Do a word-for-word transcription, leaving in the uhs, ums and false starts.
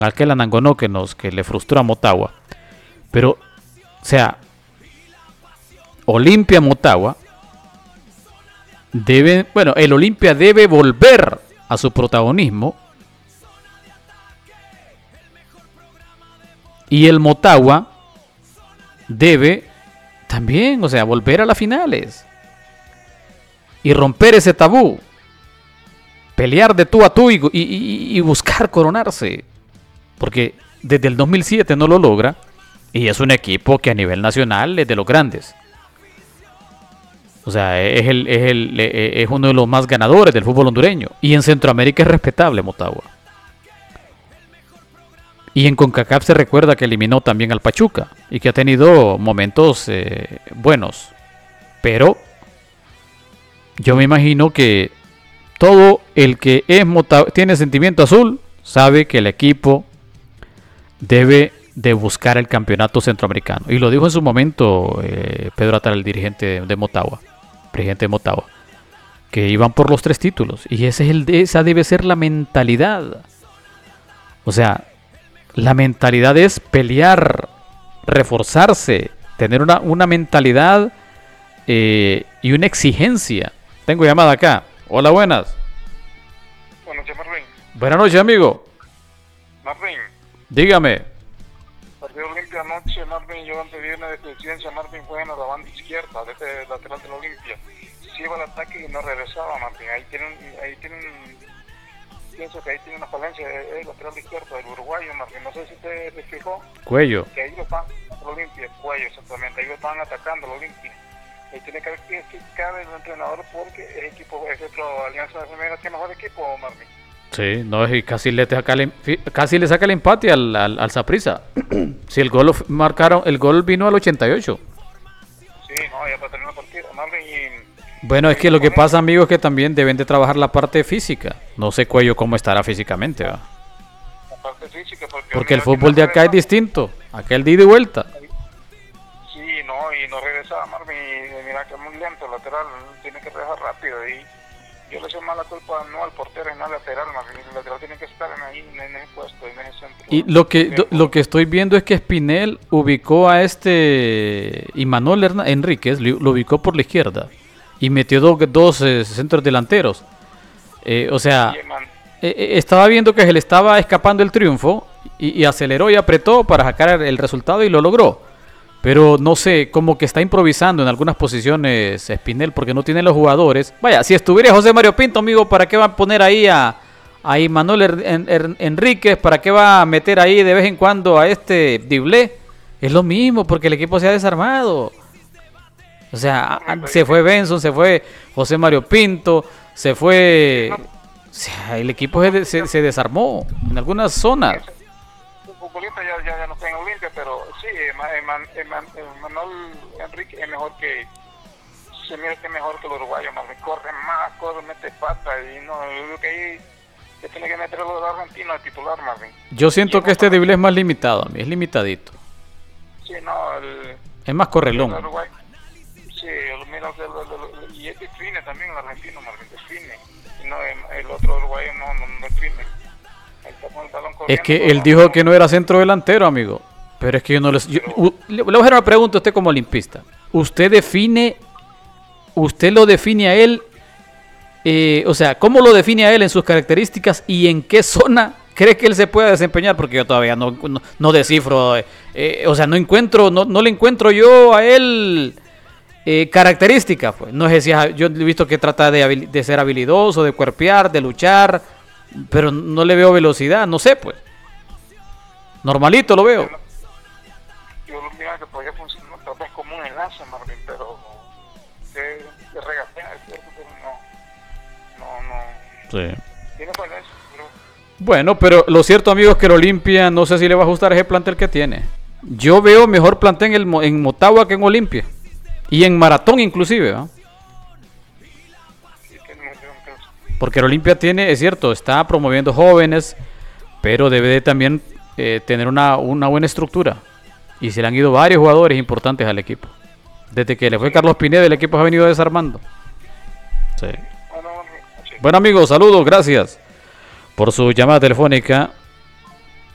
aquel Anangonó que, nos, que le frustró a Motagua. Pero, o sea, Olimpia Motagua debe, bueno, el Olimpia debe volver a su protagonismo y el Motagua debe también, o sea, volver a las finales y romper ese tabú, pelear de tú a tú y, y, y buscar coronarse, porque desde el dos mil siete no lo logra y es un equipo que a nivel nacional es de los grandes. O sea, es, el, es, el, es uno de los más ganadores del fútbol hondureño. Y en Centroamérica es respetable Motagua. Y en CONCACAF se recuerda que eliminó también al Pachuca. Y que ha tenido momentos eh, buenos. Pero yo me imagino que todo el que es Motagua, tiene sentimiento azul, sabe que el equipo debe de buscar el campeonato centroamericano. Y lo dijo en su momento eh, Pedro Atal, el dirigente de, de Motagua. Presidente de Motagua, que iban por los tres títulos, y ese es el de, esa debe ser la mentalidad. O sea, la mentalidad es pelear, reforzarse, tener una, una mentalidad eh, y una exigencia. Tengo llamada acá. Hola, buenas. Buenas noches, Marvin. Buenas noches, amigo. Marvin. Dígame. Partido Olimpia anoche, Marvin, yo antes vi una deficiencia, Marvin fue en la banda izquierda, desde el lateral del Olimpia. Se iba al ataque y no regresaba, Marvin. Ahí tienen, ahí tienen, pienso que ahí tiene una falencia, el lateral izquierdo del uruguayo, Marvin. No sé si usted se fijó. Cuello. Que ahí lo están, el Olimpia, Cuello, exactamente. Ahí lo estaban atacando el Olimpia. Ahí tiene que ver que cabe el entrenador porque el equipo, es otro Alianza de Primera, que mejor equipo, Marvin. Sí, no, y casi le saca el, casi le saca el empate al, al, al Saprissa. Si el gol marcaron, el gol vino al ochenta y ocho. Sí, no, ya para terminar el partido, Marvin. Y, bueno, es que lo que pasa, amigos, es que también deben de trabajar la parte física. No sé Cuello cómo estará físicamente, ¿va? La parte física, porque, porque el fútbol de acá es distinto. Aquel de ida y vuelta. Sí, no, y no regresaba Marvin. Y mira que es muy lento el lateral, tiene que regresar rápido. Y yo le eché más la culpa no al portero, no al lateral, Marvin. El lateral tiene que estar en ahí, en ese puesto, en ese centro. Y lo que, lo, lo que estoy viendo es que Espinel ubicó a este Imanol Herna, Enríquez, lo ubicó por la izquierda y metió do, dos eh, centros delanteros. Eh, o sea, eh, eh, estaba viendo que se le estaba escapando el triunfo y, y aceleró y apretó para sacar el resultado y lo logró. Pero no sé, como que está improvisando en algunas posiciones Espinel porque no tiene los jugadores. Vaya, si estuviera José Mario Pinto, amigo, ¿para qué va a poner ahí a, a Imanol er, en, er, Enríquez? ¿Para qué va a meter ahí de vez en cuando a este Diblé? Es lo mismo, porque el equipo se ha desarmado. O sea, se fue Benson, se fue José Mario Pinto, se fue... O sea, el equipo se, se, se desarmó en algunas zonas. Futbolista ya, ya, ya no está en Olimpia, pero sí, Eman, Eman, Manuel Enrique es mejor que, se mira que es mejor que el uruguayo, Marvin. Corre más, corre, mete pata y no, yo creo que ahí se tiene que meter los argentinos de titular, Marvin. Yo siento que este Dible es más limitado a mí, es limitadito. Sí, no, el, es más correlón. El Uruguay, sí, el, mira, el, el, y es define también el argentino, Marvin, define. Y no, el, el otro uruguayo no, no, no define. Es que él dijo que no era centro delantero, amigo. Pero es que yo no les... Yo, u, le voy a hacer una pregunta a usted como olimpista. ¿Usted define... ¿Usted lo define a él? Eh, o sea, ¿cómo lo define a él en sus características? ¿Y en qué zona cree que él se puede desempeñar? Porque yo todavía no, no, no descifro... Eh, o sea, no encuentro... No, no le encuentro yo a él... Eh, características, pues. No sé si... Yo he visto que trata de, de ser habilidoso, de cuerpear, de luchar... Pero no le veo velocidad, no sé, pues. Normalito lo veo. Yo lo miro que podría funcionar tal vez como un enlace, Marvin, pero de, de regatear, ¿cierto? Pero no, no, no. Sí. Tiene falencia, pero... Bueno, pero lo cierto, amigos, es que el Olimpia no sé si le va a ajustar ese plantel que tiene. Yo veo mejor plantel en, el, en Motagua que en Olimpia. Y en Maratón inclusive, ¿no? Porque el Olimpia tiene, es cierto, está promoviendo jóvenes, pero debe de también eh, tener una, una buena estructura. Y se le han ido varios jugadores importantes al equipo. Desde que le fue Carlos Pineda, el equipo se ha venido desarmando. Sí. Bueno, amigos, saludos, gracias por su llamada telefónica.